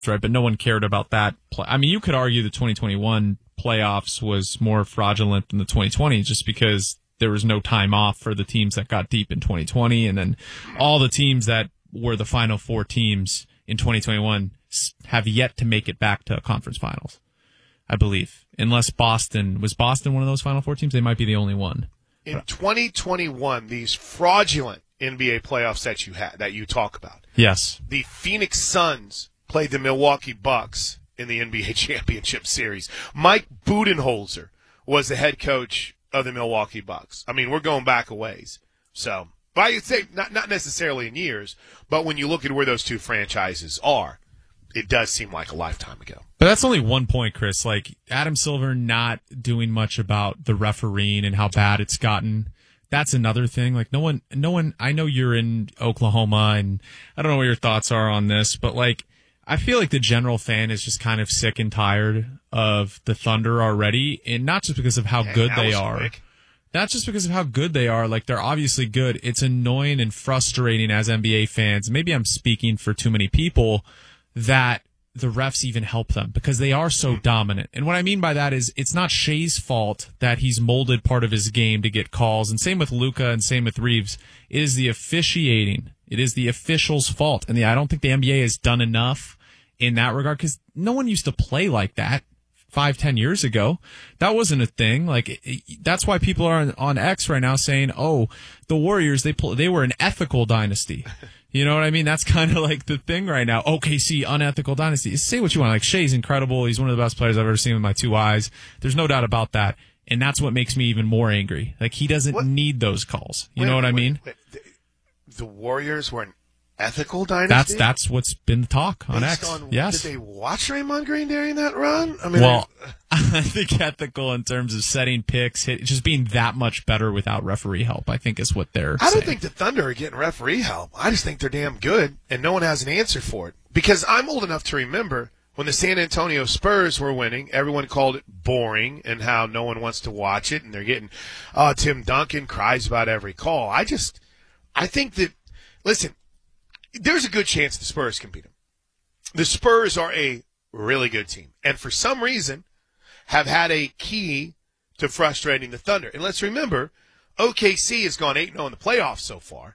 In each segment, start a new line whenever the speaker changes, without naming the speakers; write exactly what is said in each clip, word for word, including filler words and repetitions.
right? But no one cared about that. Play. I mean, you could argue the twenty twenty-one playoffs was more fraudulent than the twenty twenty just because there was no time off for the teams that got deep in twenty twenty, and then all the teams that were the final four teams in twenty twenty-one have yet to make it back to conference finals, I believe. Unless Boston, was Boston one of those final four teams? They might be the only one.
In twenty twenty-one, these fraudulent N B A playoffs that you had, that you talk about.
Yes.
The Phoenix Suns played the Milwaukee Bucks in the N B A Championship Series. Mike Budenholzer was the head coach of the Milwaukee Bucks. I mean, we're going back a ways. So, but I would say not not necessarily in years, but when you look at where those two franchises are, it does seem like a lifetime ago.
But that's only one point, Chris. Like, Adam Silver not doing much about the refereeing and how bad it's gotten. That's another thing. Like, no one, no one, I know you're in Oklahoma, and I don't know what your thoughts are on this, but like, I feel like the general fan is just kind of sick and tired of the Thunder already, and not just because of how
Dang,
good
that
they
was
are.
quick.
Not just because of how good they are. Like, they're obviously good. It's annoying and frustrating as N B A fans. Maybe I'm speaking for too many people that the refs even help them because they are so dominant. And what I mean by that is it's not Shea's fault that he's molded part of his game to get calls. And same with Luka and same with Reeves. It is the officiating. It is the officials' fault. And the, I don't think the N B A has done enough in that regard because no one used to play like that five, ten years ago. That wasn't a thing. Like, it, it, that's why people are on, on X right now saying, oh, the Warriors, they they were an ethical dynasty. You know what I mean? That's kind of like the thing right now. O K C, unethical dynasty. Say what you want. Like, Shea's incredible. He's one of the best players I've ever seen with my two eyes. There's no doubt about that. And that's what makes me even more angry. Like, he doesn't what? need those calls. You
wait,
know what
wait,
I mean?
Wait, wait. The Warriors were an ethical dynasty?
That's that's what's been the talk on
Based
X.
On,
yes.
Did they watch Draymond Green during that run? I mean,
well, I think ethical in terms of setting picks, hit, just being that much better without referee help, I think is what they're
I don't
saying.
think the Thunder are getting referee help. I just think they're damn good, and no one has an answer for it. Because I'm old enough to remember when the San Antonio Spurs were winning, everyone called it boring and how no one wants to watch it, and they're getting, uh, Tim Duncan cries about every call. I just, I think that, listen, there's a good chance the Spurs can beat them. The Spurs are a really good team, and for some reason have had a key to frustrating the Thunder. And let's remember, O K C has gone eight and oh in the playoffs so far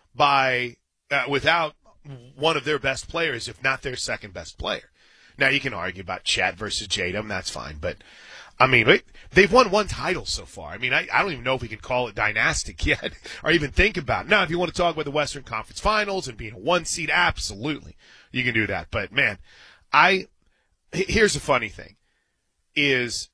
by uh, without one of their best players, if not their second best player. Now, you can argue about Chat versus Tatum, that's fine, but I mean, they've won one title so far. I mean, I, I don't even know if we can call it dynastic yet or even think about it. Now, if you want to talk about the Western Conference Finals and being a one seed, absolutely, you can do that. But, man, I here's the funny thing, is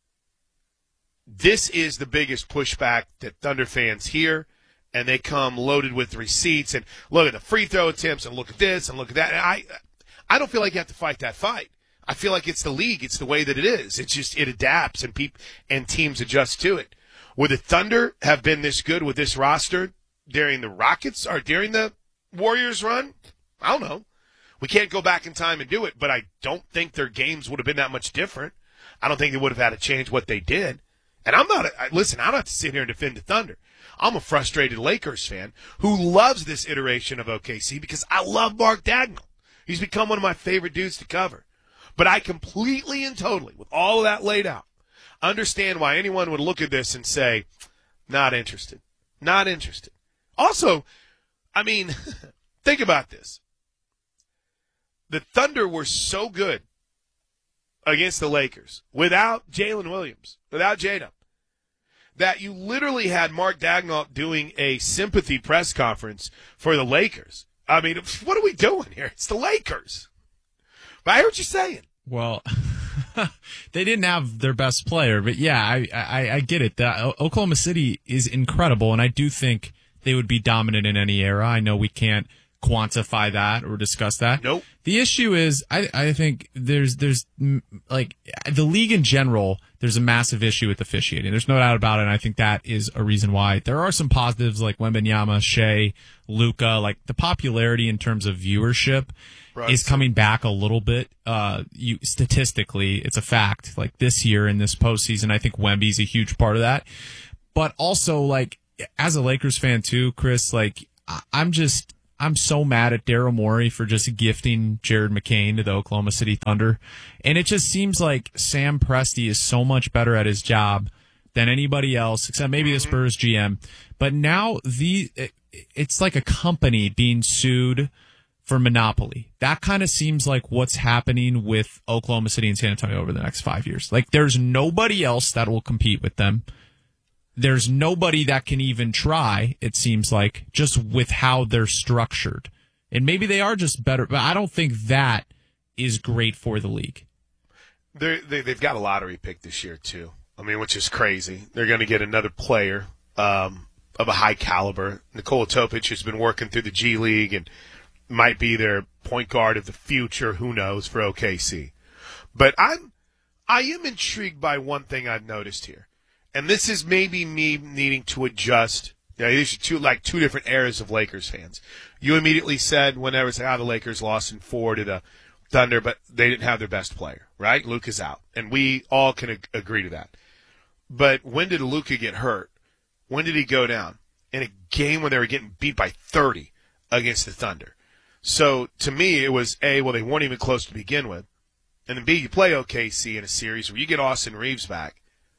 this is the biggest pushback that Thunder fans hear, and they come loaded with receipts and look at the free throw attempts and look at this and look at that. And I, I don't feel like you have to fight that fight. I feel like it's the league. It's the way that it is. It's just, it adapts and peop- and teams adjust to it. Would the Thunder have been this good with this roster during the Rockets or during the Warriors run? I don't know. We can't go back in time and do it, but I don't think their games would have been that much different. I don't think they would have had to change what they did. And I'm not, a, listen, I'm not to sit here and defend the Thunder. I'm a frustrated Lakers fan who loves this iteration of O K C because I love Mark Dagnall. He's become one of my favorite dudes to cover. But I completely and totally, with all of that laid out, understand why anyone would look at this and say, not interested. Not interested. Also, I mean, think about this. The Thunder were so good against the Lakers without Jalen Williams, without J-Dub, that you literally had Mark Dagnall doing a sympathy press conference for the Lakers. I mean, what are we doing here? It's the Lakers. But I heard what you're saying.
Well, they didn't have their best player, but yeah, I I, I get it. The, Oklahoma City is incredible, and I do think they would be dominant in any era. I know we can't quantify that or discuss that.
Nope.
The issue is, I I think there's there's like the league in general. There's a massive issue with officiating. There's no doubt about it, and I think that is a reason why. There are some positives like Wembanyama, Shea, Luka, like the popularity in terms of viewership. Right. Is coming back a little bit. Uh, you statistically, it's a fact. Like this year in this postseason, I think Wemby's a huge part of that. But also, like as a Lakers fan too, Chris, like I'm just I'm so mad at Daryl Morey for just gifting Jared McCain to the Oklahoma City Thunder. And it just seems like Sam Presti is so much better at his job than anybody else, except maybe the Spurs G M. But now the it, it's like a company being sued for monopoly. That kind of seems like what's happening with Oklahoma City and San Antonio over the next five years. Like, there's nobody else that will compete with them. There's nobody that can even try, it seems like, just with how they're structured. And maybe they are just better, but I don't think that is great for the league.
They're, they, they've got a lottery pick this year, too. I mean, which is crazy. They're going to get another player um, of a high caliber. Nikola Topic has been working through the G League and might be their point guard of the future. Who knows for O K C? But I'm, I am intrigued by one thing I've noticed here. And this is maybe me needing to adjust. You know, these are two, like two different eras of Lakers fans. You immediately said whenever it's how the Lakers lost in four to the Thunder, but they didn't have their best player, right? Luka's out. And we all can ag- agree to that. But when did Luka get hurt? When did he go down? In a game when they were getting beat by thirty against the Thunder. So to me, it was A, well, they weren't even close to begin with. And then B, you play O K C in a series where you get Austin Reeves back.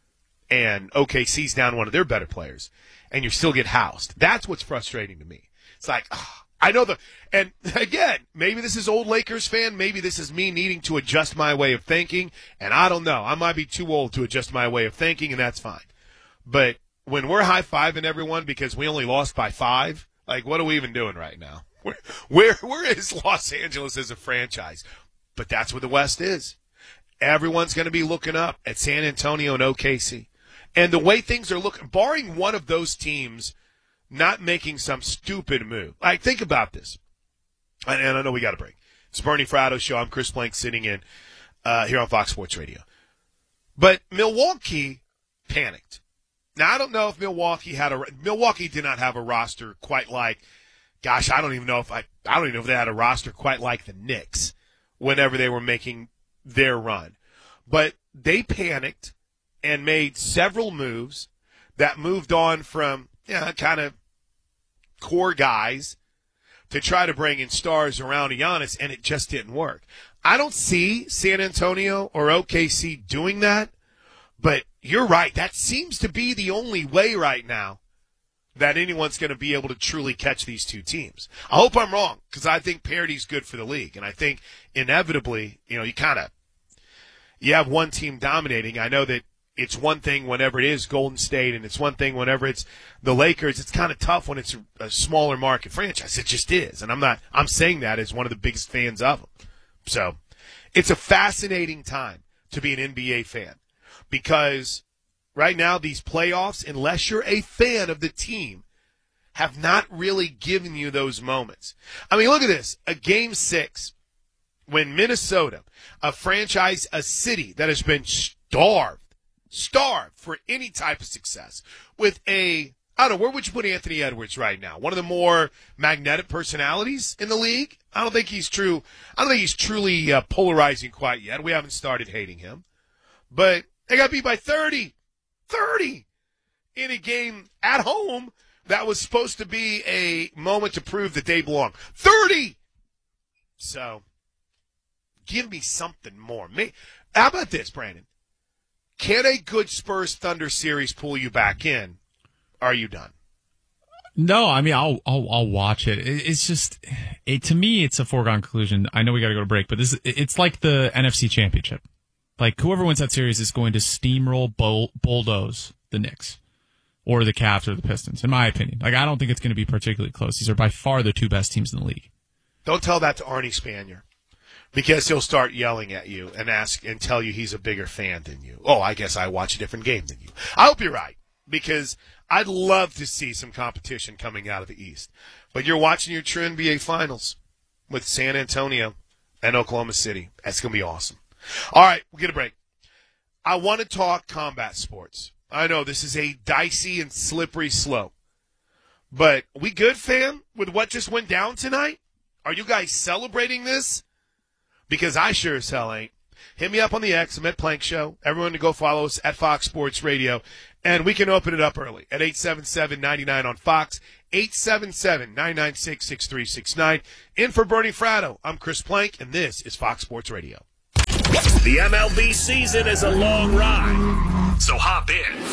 And O K C's down one of their better players, and you still get housed. That's what's frustrating to me. It's like, oh, I know the – and, again, maybe this is old Lakers fan. Maybe this is me needing to adjust my way of thinking, and I don't know. I might be too old to adjust my way of thinking, and that's fine. But when we're high-fiving everyone because we only lost by five, like, what are we even doing right now? Where, where, where is Los Angeles as a franchise? But that's what the West is. Everyone's going to be looking up at San Antonio and O K C. And the way things are looking, barring one of those teams not making some stupid move. Like, think about this. And, and I know we got to break. It's Bernie Fratto Show. I'm Chris Plank sitting in uh, here on Fox Sports Radio. But Milwaukee panicked. Now, I don't know if Milwaukee had a – Milwaukee did not have a roster quite like – gosh, I don't even know if I – I don't even know if they had a roster quite like the Knicks whenever they were making their run. But they panicked and made several moves that moved on from, you know, kind of core guys to try to bring in stars around Giannis, and it just didn't work. I don't see San Antonio or O K C doing that, but you're right. That seems to be the only way right now that anyone's going to be able to truly catch these two teams. I hope I'm wrong, because I think parity's good for the league, and I think inevitably, you know, you kind of you have one team dominating. I know that it's one thing whenever it is Golden State, and it's one thing whenever it's the Lakers. It's kind of tough when it's a, a smaller market franchise. It just is. And I'm not, I'm saying that as one of the biggest fans of them. So it's a fascinating time to be an N B A fan, because right now these playoffs, unless you're a fan of the team, have not really given you those moments. I mean, look at this. A game six when Minnesota, a franchise, a city that has been starved, starved for any type of success, with a, I don't know, where would you put Anthony Edwards right now? One of the more magnetic personalities in the league? I don't think he's true. I don't think he's truly uh, polarizing quite yet. We haven't started hating him. But they got beat by thirty. thirty in a game at home that was supposed to be a moment to prove that they belong. thirty! So, give me something more. How about this, Brandon? Can a good Spurs Thunder series pull you back in? Are you done?
No, I mean, I'll I'll, I'll watch it. it. It's just, it, to me, it's a foregone conclusion. I know we got to go to break, but this it's like the N F C Championship. Like, whoever wins that series is going to steamroll, bull, bulldoze the Knicks or the Cavs or the Pistons, in my opinion. Like, I don't think it's going to be particularly close. These are by far the two best teams in the league.
Don't tell that to Arnie Spanier, because he'll start yelling at you and ask and tell you he's a bigger fan than you. Oh, I guess I watch a different game than you. I hope you're right, because I'd love to see some competition coming out of the East. But you're watching your true N B A Finals with San Antonio and Oklahoma City. That's going to be awesome. All right, we'll get a break. I want to talk combat sports. I know this is a dicey and slippery slope. But we good, fam, with what just went down tonight? Are you guys celebrating this? Because I sure as hell ain't. Hit me up on the X, I'm at Plank Show. Everyone to go follow us at Fox Sports Radio. And we can open it up early at eight seven seven, nine nine on Fox, eight seven seven, nine nine six, six three six nine. In for Bernie Fratto, I'm Chris Plank, and this is Fox Sports Radio.
The M L B season is a long ride,